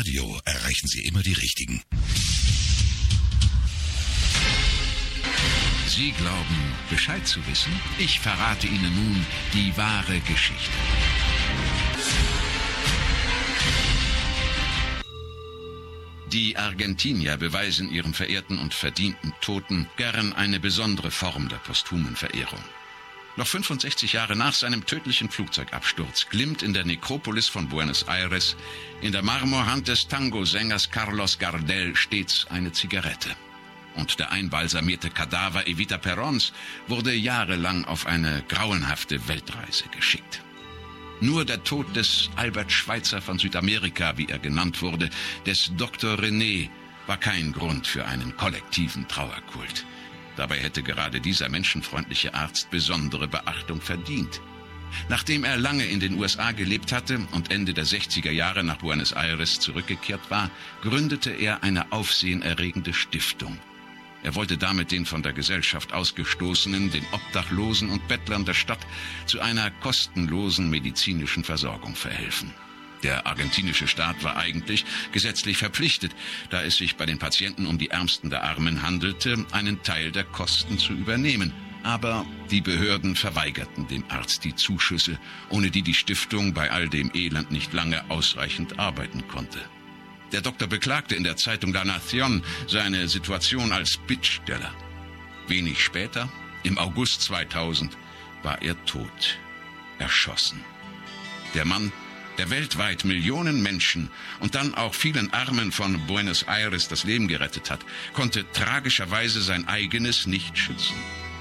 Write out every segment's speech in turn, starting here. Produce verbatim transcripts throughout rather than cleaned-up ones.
Radio erreichen Sie immer die Richtigen. Sie glauben, Bescheid zu wissen? Ich verrate Ihnen nun die wahre Geschichte. Die Argentinier beweisen ihren verehrten und verdienten Toten gern eine besondere Form der posthumen Verehrung. Noch fünfundsechzig Jahre nach seinem tödlichen Flugzeugabsturz glimmt in der Nekropolis von Buenos Aires in der Marmorhand des Tango-Sängers Carlos Gardel stets eine Zigarette. Und der einbalsamierte Kadaver Evita Perons wurde jahrelang auf eine grauenhafte Weltreise geschickt. Nur der Tod des Albert Schweitzer von Südamerika, wie er genannt wurde, des Doktor René, war kein Grund für einen kollektiven Trauerkult. Dabei hätte gerade dieser menschenfreundliche Arzt besondere Beachtung verdient. Nachdem er lange in den U S A gelebt hatte und Ende der sechziger Jahre nach Buenos Aires zurückgekehrt war, gründete er eine aufsehenerregende Stiftung. Er wollte damit den von der Gesellschaft Ausgestoßenen, den Obdachlosen und Bettlern der Stadt zu einer kostenlosen medizinischen Versorgung verhelfen. Der argentinische Staat war eigentlich gesetzlich verpflichtet, da es sich bei den Patienten um die Ärmsten der Armen handelte, einen Teil der Kosten zu übernehmen. Aber die Behörden verweigerten dem Arzt die Zuschüsse, ohne die die Stiftung bei all dem Elend nicht lange ausreichend arbeiten konnte. Der Doktor beklagte in der Zeitung La Nación seine Situation als Bittsteller. Wenig später, im August zweitausend, war er tot, erschossen. Der Mann, der weltweit Millionen Menschen und dann auch vielen Armen von Buenos Aires das Leben gerettet hat, konnte tragischerweise sein eigenes nicht schützen.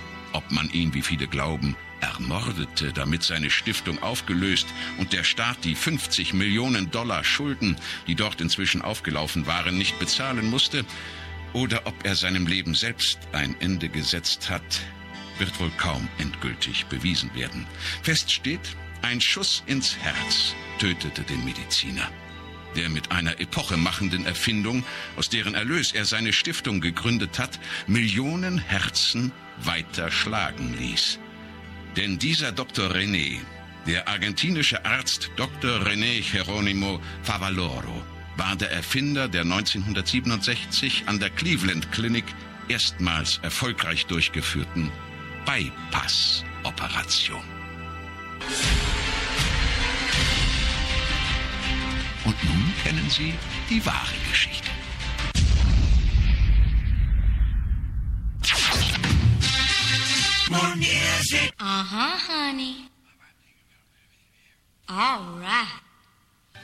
Ob man ihn, wie viele glauben, ermordete, damit seine Stiftung aufgelöst und der Staat die fünfzig Millionen Dollar Schulden, die dort inzwischen aufgelaufen waren, nicht bezahlen musste, oder ob er seinem Leben selbst ein Ende gesetzt hat, wird wohl kaum endgültig bewiesen werden. Fest steht, ein Schuss ins Herz tötete den Mediziner, der mit einer epochemachenden Erfindung, aus deren Erlös er seine Stiftung gegründet hat, Millionen Herzen weiter schlagen ließ. Denn dieser Doktor René, der argentinische Arzt Doktor René Geronimo Favaloro, war der Erfinder der neunzehnhundertsiebenundsechzig an der Cleveland Clinic erstmals erfolgreich durchgeführten Bypass-Operation. Und nun kennen Sie die wahre Geschichte. More music. Uh-huh, honey. All right.